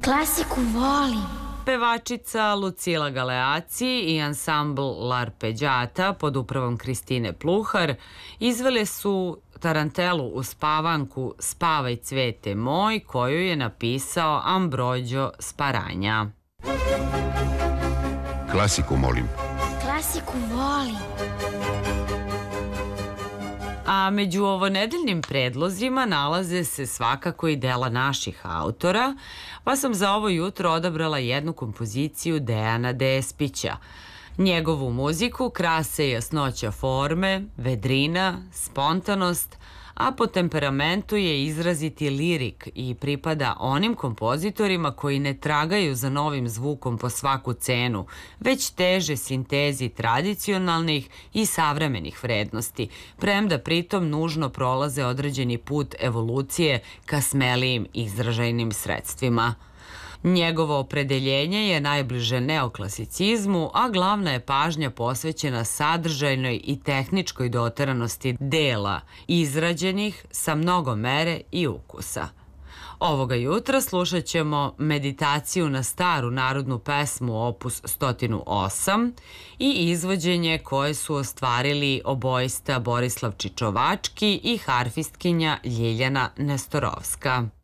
Klasiku volim. Pevačica Lucila Galeaci i ansambl L'Arpeggiata pod upravom Kristine Pluhar izvele su tarantelu uspavanku Spavaj cvete moj, koju je napisao Ambrogio Sparanja. Klasiku molim. Klasiku volim. A među ovonedeljnim predlozima nalaze se svakako i dela naših autora, pa sam za ovo jutro odabrala jednu kompoziciju Dejana Despića. Njegovu muziku krase jasnoća forme, vedrina, spontanost, a po temperamentu je izraziti lirik i pripada onim kompozitorima koji ne tragaju za novim zvukom po svaku cenu, već teže sintezi tradicionalnih i savremenih vrednosti, premda pritom nužno prolaze određeni put evolucije ka smelijim izražajnim sredstvima. Njegovo opredeljenje je najbliže neoklasicizmu, a glavna je pažnja posvećena sadržajnoj i tehničkoj doteranosti dela, izrađenih sa mnogo mere i ukusa. Ovoga jutra slušat ćemo meditaciju na staru narodnu pesmu opus 108 i izvođenje koje su ostvarili obojista Borislav Čičovački i harfistkinja Ljiljana Nestorovska.